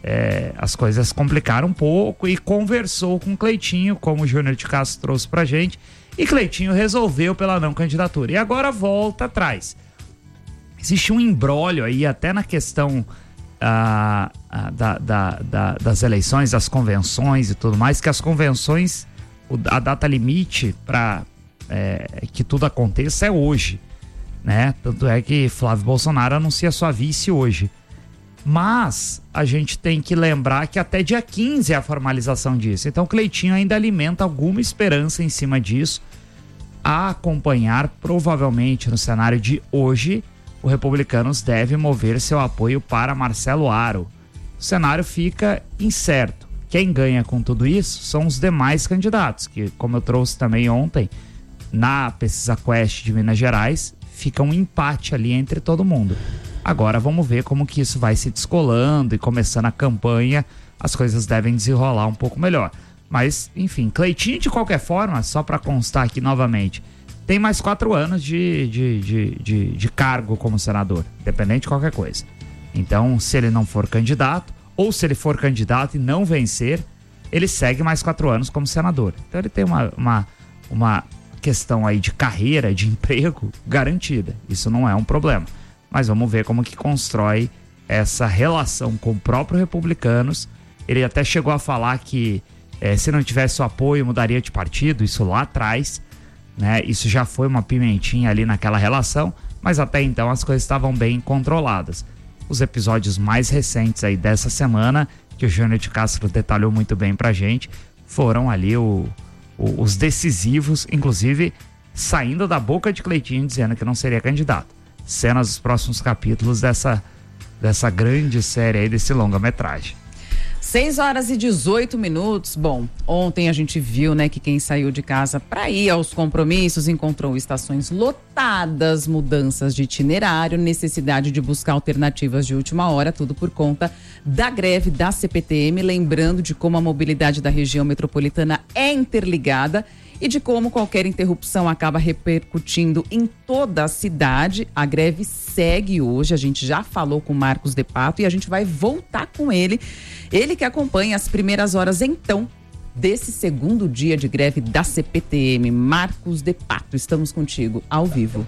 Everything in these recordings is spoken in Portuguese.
as coisas complicaram um pouco e conversou com o Cleitinho, como o Júnior de Castro trouxe pra gente, e Cleitinho resolveu pela não candidatura. E agora volta atrás. Existe um imbróglio aí até na questão das eleições, das convenções e tudo mais, que as convenções, a data limite para que tudo aconteça é hoje, né? Tanto é que Flávio Bolsonaro anuncia sua vice hoje. Mas a gente tem que lembrar que até dia 15 é a formalização disso. Então Cleitinho ainda alimenta alguma esperança em cima disso, a acompanhar provavelmente no cenário de hoje. O Republicanos deve mover seu apoio para Marcelo Aro. O cenário fica incerto. Quem ganha com tudo isso são os demais candidatos, que, como eu trouxe também ontem, na Pesquisa Quest de Minas Gerais, fica um empate ali entre todo mundo. Agora vamos ver como que isso vai se descolando e começando a campanha, as coisas devem desenrolar um pouco melhor. Mas, enfim, Cleitinho, de qualquer forma, só para constar aqui novamente, tem mais 4 anos de cargo como senador, independente de qualquer coisa. Então, se ele não for candidato, ou se ele for candidato e não vencer, ele segue mais 4 anos como senador. Então ele tem uma questão aí de carreira, de emprego garantida. Isso não é um problema. Mas vamos ver como que constrói essa relação com o próprio Republicanos. Ele até chegou a falar que se não tivesse o apoio, mudaria de partido, isso lá atrás, né? Isso já foi uma pimentinha ali naquela relação, mas até então as coisas estavam bem controladas. Os episódios mais recentes aí dessa semana, que o Júnior de Castro detalhou muito bem pra gente, foram ali os decisivos, inclusive saindo da boca de Cleitinho dizendo que não seria candidato. Cenas dos próximos capítulos dessa grande série aí, desse longa-metragem. 6h18. Bom, ontem a gente viu, né, que quem saiu de casa para ir aos compromissos encontrou estações lotadas, mudanças de itinerário, necessidade de buscar alternativas de última hora, tudo por conta da greve da CPTM. Lembrando de como a mobilidade da região metropolitana é interligada e de como qualquer interrupção acaba repercutindo em toda a cidade. A greve segue hoje, a gente já falou com Marcos de Pato e a gente vai voltar com ele. Ele que acompanha as primeiras horas, então, desse segundo dia de greve da CPTM. Marcos de Pato, estamos contigo, ao vivo.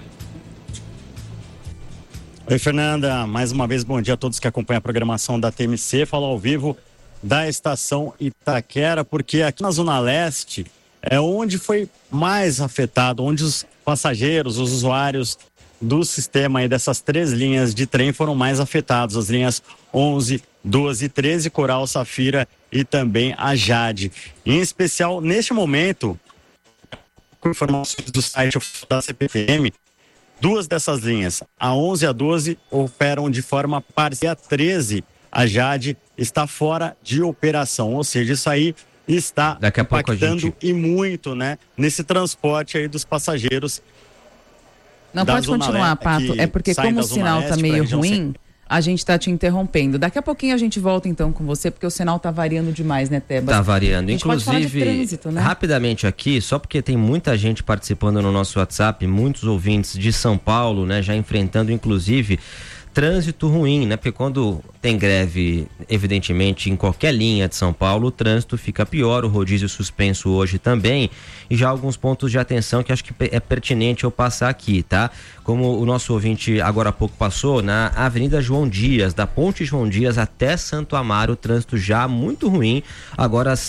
Oi, Fernanda, mais uma vez bom dia a todos que acompanham a programação da TMC. Falo ao vivo da estação Itaquera, porque aqui na Zona Leste é onde foi mais afetado, onde os passageiros, os usuários do sistema aí dessas 3 linhas de trem foram mais afetados, as linhas 11, 12 e 13, Coral, Safira e também a Jade. Em especial, neste momento, com informações do site da CPTM, 2 dessas linhas, a 11 e a 12, operam de forma parcial, a 13, a Jade, está fora de operação, ou seja, isso aí está impactando e muito, né, nesse transporte aí dos passageiros. Não, pode continuar, Pato. É porque como o sinal está meio ruim, a gente está te interrompendo. Daqui a pouquinho a gente volta então com você, porque o sinal está variando demais, né, Teba? Tá variando. Inclusive, trânsito, né? Rapidamente aqui, só porque tem muita gente participando no nosso WhatsApp, muitos ouvintes de São Paulo, né, já enfrentando inclusive trânsito ruim, né? Porque quando tem greve, evidentemente, em qualquer linha de São Paulo, o trânsito fica pior, o rodízio suspenso hoje também, e já alguns pontos de atenção que acho que é pertinente eu passar aqui, tá? Como o nosso ouvinte agora há pouco passou, na Avenida João Dias, da Ponte João Dias até Santo Amaro, o trânsito já muito ruim, agora às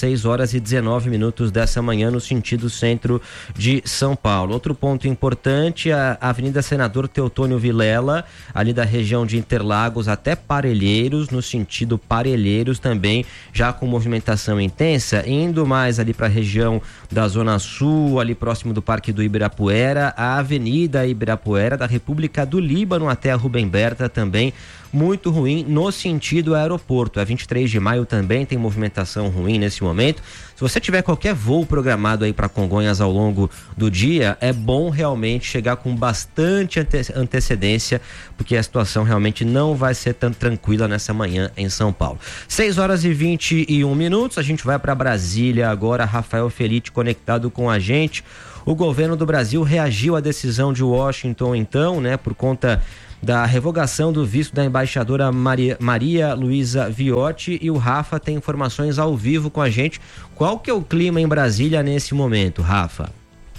6h19 dessa manhã, no sentido centro de São Paulo. Outro ponto importante, a Avenida Senador Teotônio Vilela, ali da região de Interlagos até Parelheiros, no sentido Parelheiros também, já com movimentação intensa, indo mais ali para a região da Zona Sul, ali próximo do Parque do Ibirapuera, a Avenida Ibirapuera, da República do Líbano até a Rubem Berta também, muito ruim no sentido aeroporto. A 23 de maio também tem movimentação ruim nesse momento. Se você tiver qualquer voo programado aí para Congonhas ao longo do dia, é bom realmente chegar com bastante antecedência, porque a situação realmente não vai ser tão tranquila nessa manhã em São Paulo. 6h21, a gente vai para Brasília agora. Rafael Felite conectado com a gente. O governo do Brasil reagiu à decisão de Washington, então, né, por conta da revogação do visto da embaixadora Maria Luísa Viotti, e o Rafa tem informações ao vivo com a gente. Qual que é o clima em Brasília nesse momento, Rafa?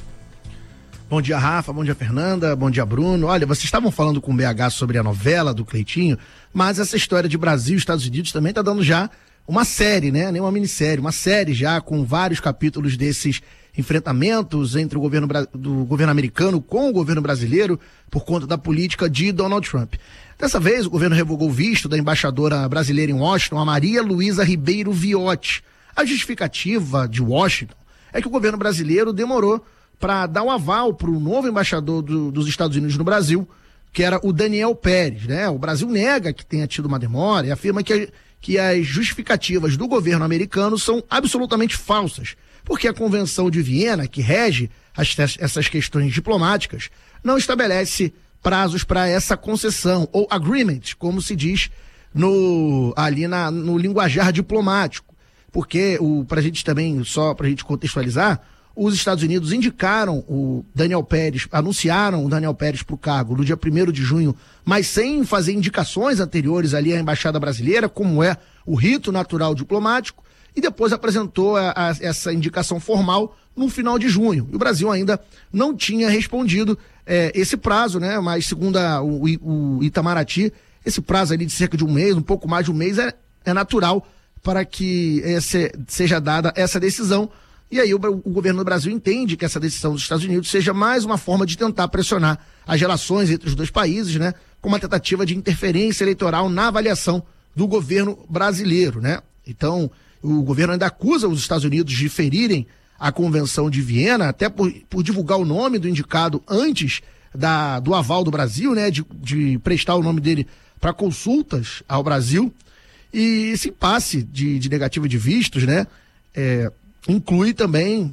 Bom dia, Rafa, bom dia, Fernanda, bom dia, Bruno. Olha, vocês estavam falando com o BH sobre a novela do Cleitinho, mas essa história de Brasil e Estados Unidos também está dando já uma série, né? Nem uma minissérie, uma série já com vários capítulos desses enfrentamentos entre o governo americano com o governo brasileiro por conta da política de Donald Trump. Dessa vez, o governo revogou o visto da embaixadora brasileira em Washington, a Maria Luísa Ribeiro Viotti. A justificativa de Washington é que o governo brasileiro demorou para dar um aval para o novo embaixador dos Estados Unidos no Brasil, que era o Daniel Pérez, né? O Brasil nega que tenha tido uma demora e afirma que as justificativas do governo americano são absolutamente falsas, porque a Convenção de Viena, que rege essas questões diplomáticas, não estabelece prazos para essa concessão, ou agreement, como se diz no linguajar diplomático. Porque, pra gente também, só pra gente contextualizar, os Estados Unidos indicaram o Daniel Pérez, anunciaram o Daniel Pérez para o cargo no dia 1º de junho, mas sem fazer indicações anteriores ali à Embaixada Brasileira, como é o rito natural diplomático, e depois apresentou essa indicação formal no final de junho. E o Brasil ainda não tinha respondido esse prazo, né? Mas segundo o Itamaraty, esse prazo ali de cerca de um mês, um pouco mais de um mês, é natural para que seja dada essa decisão. E aí o governo do Brasil entende que essa decisão dos Estados Unidos seja mais uma forma de tentar pressionar as relações entre os dois países, né? Com uma tentativa de interferência eleitoral na avaliação do governo brasileiro, né? Então, o governo ainda acusa os Estados Unidos de ferirem a Convenção de Viena, até por divulgar o nome do indicado antes do aval do Brasil, né? De prestar o nome dele para consultas ao Brasil. E esse impasse de negativa de vistos, né? Inclui também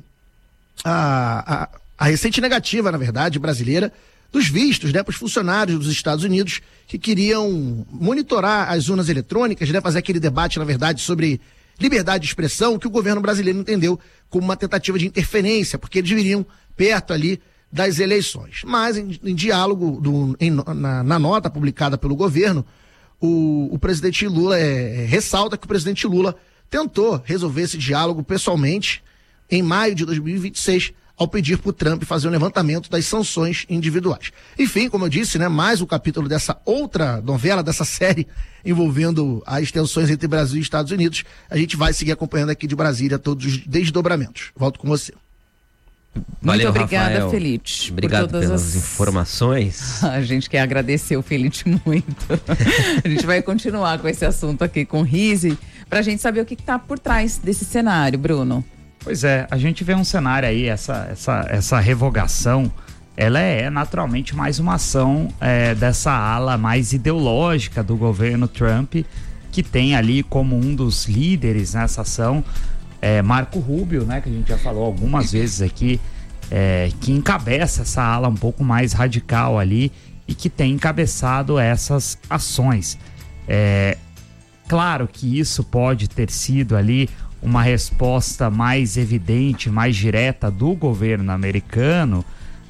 a recente negativa, na verdade, brasileira, dos vistos, né, para os funcionários dos Estados Unidos que queriam monitorar as urnas eletrônicas, né, fazer aquele debate, na verdade, sobre liberdade de expressão, que o governo brasileiro entendeu como uma tentativa de interferência, porque eles viriam perto ali das eleições. Mas, em diálogo, na nota publicada pelo governo, o presidente Lula ressalta que o presidente Lula tentou resolver esse diálogo pessoalmente em maio de 2026, ao pedir para o Trump fazer um levantamento das sanções individuais. Enfim, como eu disse, né, mais um capítulo dessa outra novela, dessa série envolvendo as tensões entre Brasil e Estados Unidos. A gente vai seguir acompanhando aqui de Brasília todos os desdobramentos. Volto com você. Muito obrigada, Rafael. Felipe. Obrigado pelas informações. A gente quer agradecer o Felipe muito. A gente vai continuar com esse assunto aqui com o Rizzi, pra gente saber o que está por trás desse cenário, Bruno. Pois é, a gente vê um cenário aí, essa revogação, ela é naturalmente mais uma ação dessa ala mais ideológica do governo Trump, que tem ali como um dos líderes nessa ação Marco Rubio, né, que a gente já falou algumas vezes aqui, que encabeça essa ala um pouco mais radical ali e que tem encabeçado essas ações. Claro que isso pode ter sido ali uma resposta mais evidente, mais direta do governo americano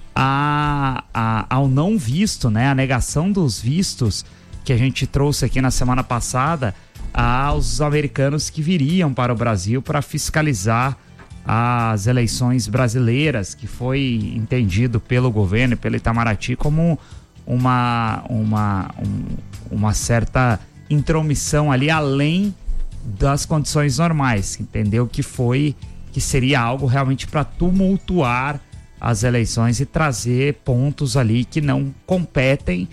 ao não visto, né, a negação dos vistos que a gente trouxe aqui na semana passada aos americanos que viriam para o Brasil para fiscalizar as eleições brasileiras, que foi entendido pelo governo e pelo Itamaraty como uma certa intromissão ali além das condições normais, entendeu? Que seria algo realmente para tumultuar as eleições e trazer pontos ali que não competem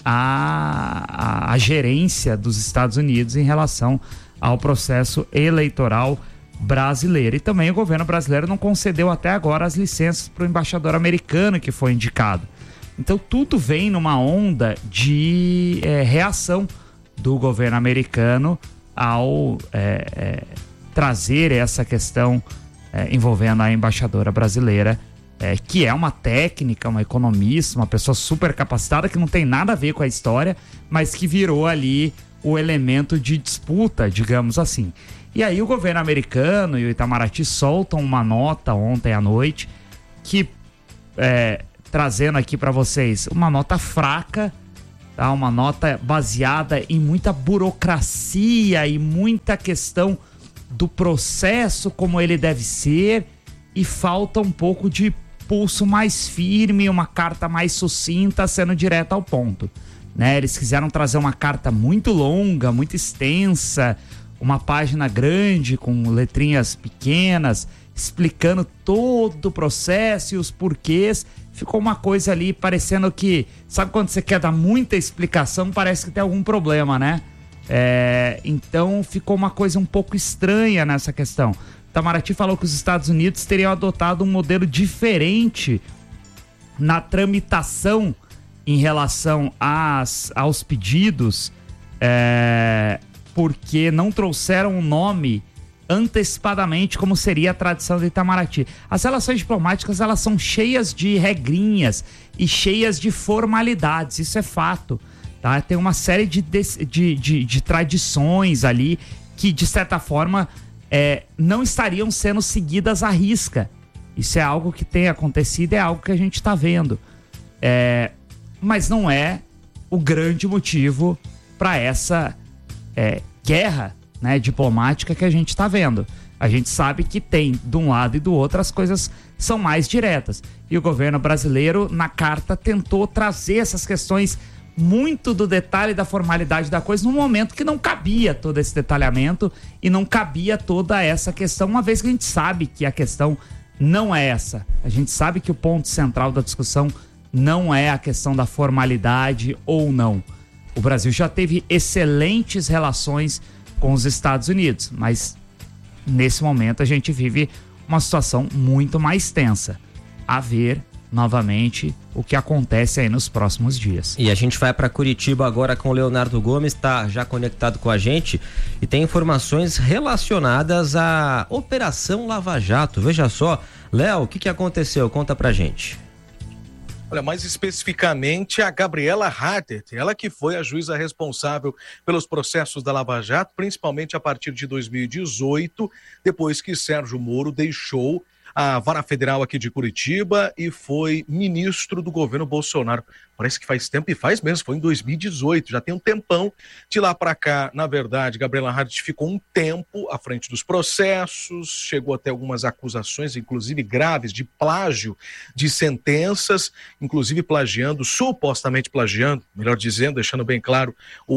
à gerência dos Estados Unidos em relação ao processo eleitoral brasileiro. E também o governo brasileiro não concedeu até agora as licenças para o embaixador americano que foi indicado. Então tudo vem numa onda de reação do governo americano ao trazer essa questão envolvendo a embaixadora brasileira, que é uma técnica, uma economista, uma pessoa super capacitada, que não tem nada a ver com a história, mas que virou ali o elemento de disputa, digamos assim. E aí o governo americano e o Itamaraty soltam uma nota ontem à noite, que trazendo aqui para vocês uma nota fraca, tá? Uma nota baseada em muita burocracia e muita questão do processo como ele deve ser, e falta um pouco de pulso mais firme, uma carta mais sucinta, sendo direta ao ponto, né? Eles quiseram trazer uma carta muito longa, muito extensa, uma página grande com letrinhas pequenas, explicando todo o processo e os porquês. Ficou uma coisa ali parecendo que, sabe quando você quer dar muita explicação, parece que tem algum problema, né? Então ficou uma coisa um pouco estranha nessa questão. Itamaraty falou que os Estados Unidos teriam adotado um modelo diferente na tramitação em relação aos pedidos, porque não trouxeram o nome antecipadamente, como seria a tradição do Itamaraty. As relações diplomáticas, elas são cheias de regrinhas e cheias de formalidades, isso é fato, tá? Tem uma série de tradições ali que, de certa forma, não estariam sendo seguidas à risca. Isso é algo que tem acontecido, é algo que a gente está vendo. Mas não é o grande motivo para essa guerra, né, diplomática que a gente está vendo. A gente sabe que tem, de um lado e do outro, as coisas são mais diretas. E o governo brasileiro, na carta, tentou trazer essas questões muito do detalhe da formalidade da coisa, num momento que não cabia todo esse detalhamento e não cabia toda essa questão, uma vez que a gente sabe que a questão não é essa. A gente sabe que o ponto central da discussão não é a questão da formalidade ou não. O Brasil já teve excelentes relações com os Estados Unidos, mas nesse momento a gente vive uma situação muito mais tensa. A ver novamente o que acontece aí nos próximos dias. E a gente vai para Curitiba agora com o Leonardo Gomes, está já conectado com a gente e tem informações relacionadas à Operação Lava Jato. Veja só, Léo, o que aconteceu? Conta pra gente. Olha, mais especificamente a Gabriela Hardet, ela que foi a juíza responsável pelos processos da Lava Jato, principalmente a partir de 2018, depois que Sérgio Moro deixou a Vara Federal aqui de Curitiba e foi ministro do governo Bolsonaro. Parece que faz tempo, e faz mesmo, foi em 2018, já tem um tempão. De lá para cá, na verdade, Gabriela Hardet ficou um tempo à frente dos processos, chegou até algumas acusações, inclusive graves, de plágio de sentenças, inclusive supostamente plagiando, melhor dizendo, deixando bem claro,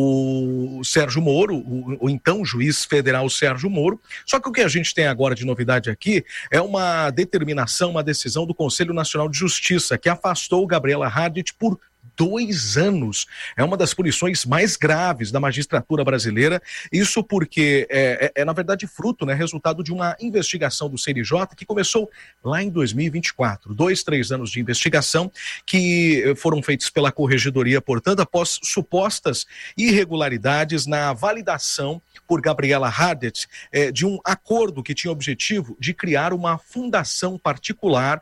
o Sérgio Moro, o então juiz federal Sérgio Moro. Só que o que a gente tem agora de novidade aqui é uma determinação, uma decisão do Conselho Nacional de Justiça, que afastou Gabriela Hardet por 2 anos. É uma das punições mais graves da magistratura brasileira. Isso porque na verdade, fruto, né, resultado de uma investigação do CNJ que começou lá em 2024. 2-3 anos de investigação que foram feitos pela Corregedoria, portanto, após supostas irregularidades na validação por Gabriela Hardet de um acordo que tinha o objetivo de criar uma fundação particular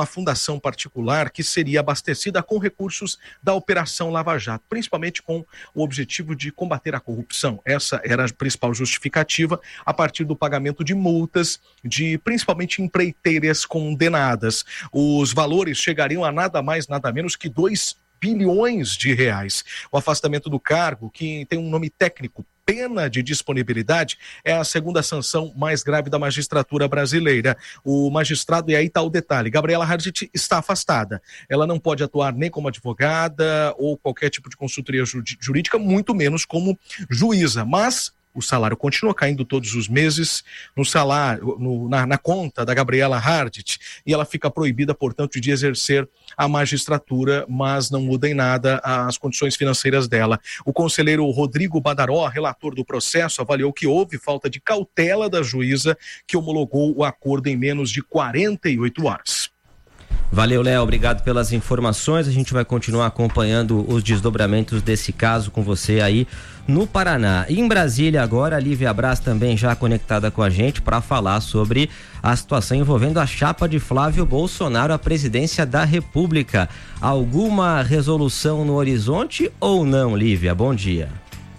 que seria abastecida com recursos da Operação Lava Jato, principalmente com o objetivo de combater a corrupção. Essa era a principal justificativa, a partir do pagamento de multas de principalmente empreiteiras condenadas. Os valores chegariam a nada mais, nada menos que 2 bilhões de reais. O afastamento do cargo, que tem um nome técnico, pena de disponibilidade, é a segunda sanção mais grave da magistratura brasileira. O magistrado, e aí está o detalhe, Gabriela Hardet está afastada. Ela não pode atuar nem como advogada ou qualquer tipo de consultoria jurídica, muito menos como juíza, mas o salário continua caindo todos os meses no salário, na conta da Gabriela Hardet, e ela fica proibida, portanto, de exercer a magistratura, mas não muda em nada as condições financeiras dela. O conselheiro Rodrigo Badaró, relator do processo, avaliou que houve falta de cautela da juíza, que homologou o acordo em menos de 48 horas. Valeu, Léo, obrigado pelas informações. A gente vai continuar acompanhando os desdobramentos desse caso com você aí no Paraná. E em Brasília agora, a Lívia Braz também já conectada com a gente para falar sobre a situação envolvendo a chapa de Flávio Bolsonaro à presidência da República. Alguma resolução no horizonte ou não, Lívia? Bom dia.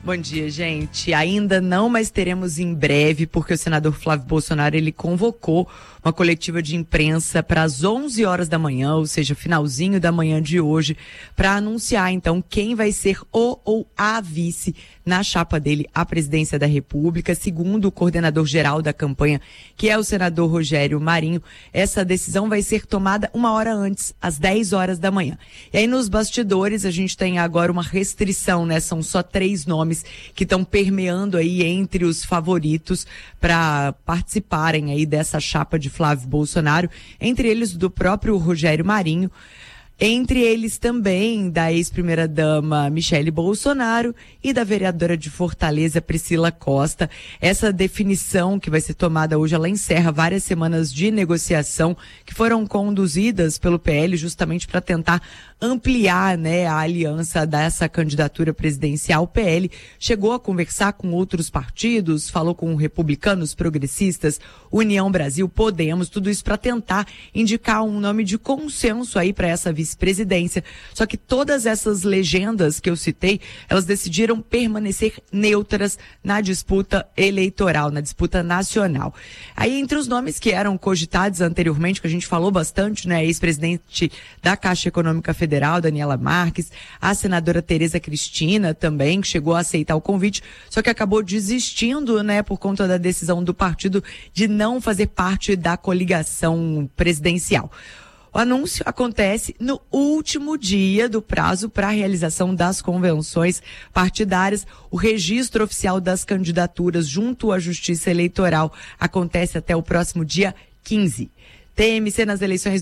Bom dia, gente. Ainda não, mas teremos em breve, porque o senador Flávio Bolsonaro, ele convocou uma coletiva de imprensa para as 11 horas da manhã, ou seja, finalzinho da manhã de hoje, para anunciar, então, quem vai ser o ou a vice na chapa dele à presidência da República. Segundo o coordenador geral da campanha, que é o senador Rogério Marinho, essa decisão vai ser tomada uma hora antes, às 10 horas da manhã. E aí, nos bastidores, a gente tem agora uma restrição, né? São só 3 nomes que estão permeando aí entre os favoritos para participarem aí dessa chapa de Flávio Bolsonaro, entre eles do próprio Rogério Marinho, entre eles também da ex-primeira-dama Michele Bolsonaro e da vereadora de Fortaleza, Priscila Costa. Essa definição que vai ser tomada hoje, ela encerra várias semanas de negociação que foram conduzidas pelo PL justamente para tentar ampliar, né, a aliança dessa candidatura presidencial. O PL chegou a conversar com outros partidos, falou com republicanos, progressistas, União Brasil, Podemos, tudo isso para tentar indicar um nome de consenso aí para essa vice-presidência. Só que todas essas legendas que eu citei, elas decidiram permanecer neutras na disputa eleitoral, na disputa nacional. Aí, entre os nomes que eram cogitados anteriormente, que a gente falou bastante, né, ex-presidente da Caixa Econômica Federal, Daniela Marques, a senadora Tereza Cristina também, que chegou a aceitar o convite, só que acabou desistindo, né, por conta da decisão do partido de não fazer parte da coligação presidencial. O anúncio acontece no último dia do prazo para a realização das convenções partidárias. O registro oficial das candidaturas junto à Justiça Eleitoral acontece até o próximo dia 15. TMC nas eleições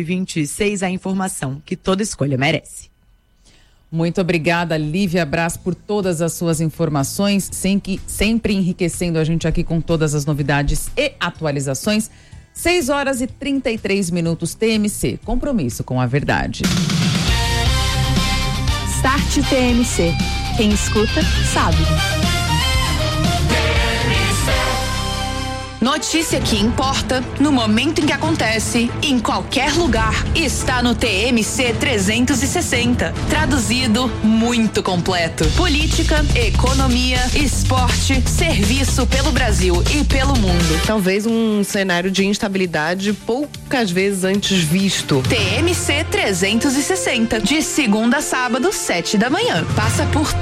2026, a informação que toda escolha merece. Muito obrigada, Lívia Braz, por todas as suas informações, sempre enriquecendo a gente aqui com todas as novidades e atualizações. 6 horas e 33 minutos, TMC, compromisso com a verdade. Start TMC. Quem escuta, sabe. Notícia que importa, no momento em que acontece, em qualquer lugar, está no TMC 360. Traduzido, muito completo. Política, economia, esporte, serviço pelo Brasil e pelo mundo. Talvez um cenário de instabilidade poucas vezes antes visto. TMC 360, de segunda a sábado, 7 da manhã. Passa por